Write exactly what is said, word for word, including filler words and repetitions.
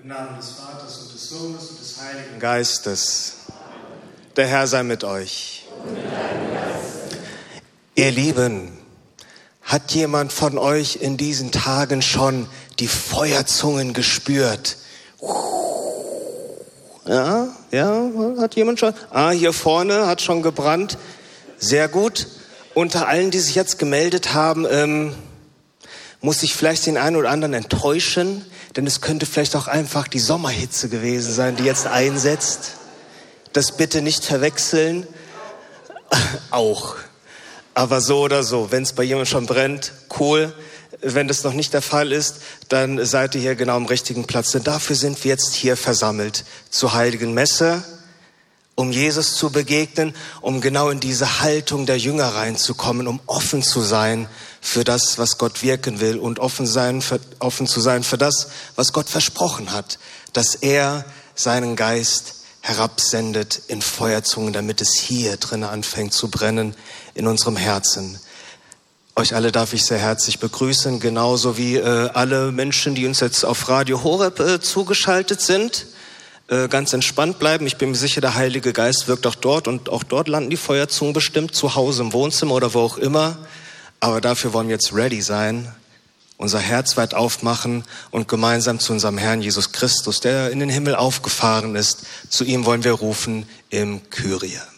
Im Namen des Vaters und des Sohnes und des Heiligen Geistes. Der Herr sei mit euch. Ihr Lieben, hat jemand von euch in diesen Tagen schon die Feuerzungen gespürt? Ja, ja, hat jemand schon? Ah, hier vorne hat schon gebrannt. Sehr gut. Unter allen, die sich jetzt gemeldet haben, ähm, muss ich vielleicht den einen oder anderen enttäuschen, denn es könnte vielleicht auch einfach die Sommerhitze gewesen sein, die jetzt einsetzt. Das bitte nicht verwechseln. Auch. Aber so oder so, wenn es bei jemandem schon brennt, cool. Wenn das noch nicht der Fall ist, dann seid ihr hier genau am richtigen Platz. Denn dafür sind wir jetzt hier versammelt zur Heiligen Messe, um Jesus zu begegnen, um genau in diese Haltung der Jünger reinzukommen, um offen zu sein für das, was Gott wirken will und offen sein für, offen zu sein für das, was Gott versprochen hat, dass er seinen Geist herabsendet in Feuerzungen, damit es hier drinnen anfängt zu brennen in unserem Herzen. Euch alle darf ich sehr herzlich begrüßen, genauso wie äh, alle Menschen, die uns jetzt auf Radio Horeb äh, zugeschaltet sind. Äh, ganz entspannt bleiben. Ich bin mir sicher, der Heilige Geist wirkt auch dort und auch dort landen die Feuerzungen bestimmt, zu Hause im Wohnzimmer oder wo auch immer. Aber dafür wollen wir jetzt ready sein, unser Herz weit aufmachen und gemeinsam zu unserem Herrn Jesus Christus, der in den Himmel aufgefahren ist, zu ihm wollen wir rufen im Kyrie.